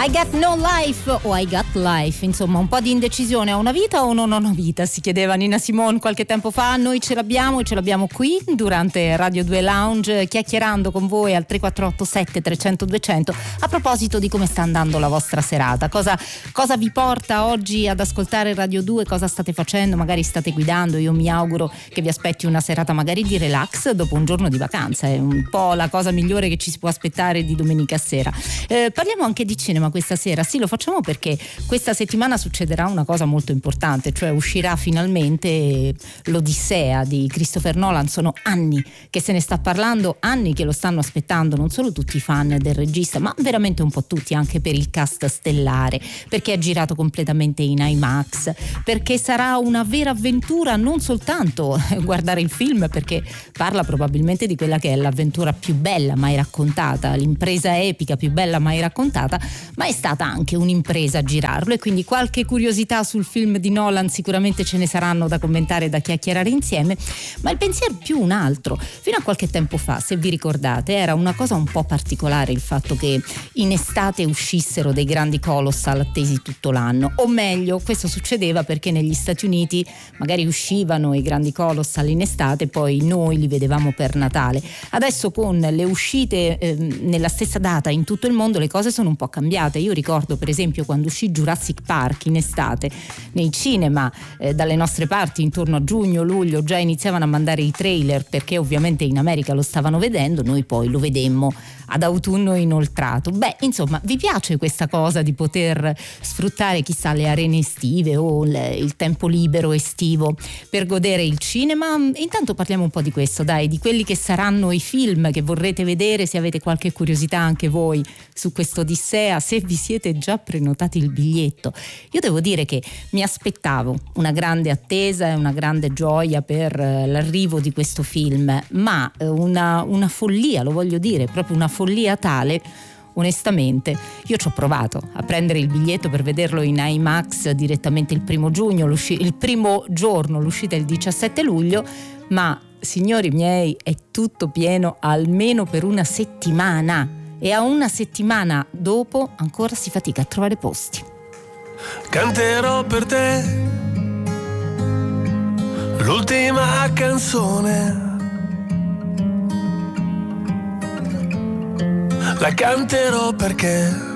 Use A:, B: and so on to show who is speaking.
A: I got no life o I got life, insomma un po' di indecisione, ho una vita o non ho una vita, si chiedeva Nina Simone qualche tempo fa. Noi ce l'abbiamo e ce l'abbiamo qui durante Radio 2 Lounge, chiacchierando con voi al 3487 300 200 a proposito di come sta andando la vostra serata, cosa vi porta oggi ad ascoltare Radio 2, cosa state facendo, magari state guidando. Io mi auguro che vi aspetti una serata magari di relax dopo un giorno di vacanza, è un po' la cosa migliore che ci si può aspettare di domenica sera. Parliamo anche di cinema questa sera, sì, lo facciamo perché questa settimana succederà una cosa molto importante, cioè uscirà finalmente l'Odissea di Christopher Nolan. Sono anni che se ne sta parlando, anni che lo stanno aspettando non solo tutti i fan del regista, ma veramente un po' tutti, anche per il cast stellare, perché è girato completamente in IMAX, perché sarà una vera avventura, non soltanto guardare il film, perché parla probabilmente di quella che è l'avventura più bella mai raccontata, l'impresa epica più bella mai raccontata, ma è stata anche un'impresa girarlo, e quindi qualche curiosità sul film di Nolan sicuramente ce ne saranno da commentare e da chiacchierare insieme. Ma il pensiero più un altro. Fino a qualche tempo fa, se vi ricordate, era una cosa un po' particolare il fatto che in estate uscissero dei grandi colossal attesi tutto l'anno, o meglio, questo succedeva perché negli Stati Uniti magari uscivano i grandi colossal in estate, poi noi li vedevamo per Natale. Adesso con le uscite nella stessa data in tutto il mondo le cose sono un po' cambiate. Io ricordo per esempio quando uscì Jurassic Park in estate nei cinema, dalle nostre parti intorno a giugno-luglio già iniziavano a mandare i trailer, perché ovviamente in America lo stavano vedendo, noi poi lo vedemmo ad autunno inoltrato. Beh, insomma, vi piace questa cosa di poter sfruttare chissà le arene estive o il tempo libero estivo per godere il cinema? Intanto parliamo un po' di questo, dai, di quelli che saranno i film che vorrete vedere, se avete qualche curiosità anche voi su questo Odissea, se vi siete già prenotati il biglietto. Io devo dire che mi aspettavo una grande attesa e una grande gioia per l'arrivo di questo film, ma una follia, lo voglio dire, proprio una follia tale. Onestamente io ci ho provato a prendere il biglietto per vederlo in IMAX direttamente il 1 giugno, il primo giorno, l'uscita è il 17 luglio, ma signori miei è tutto pieno almeno per una settimana, e a una settimana dopo ancora si fatica a trovare posti.
B: Canterò per te l'ultima canzone, la canterò perché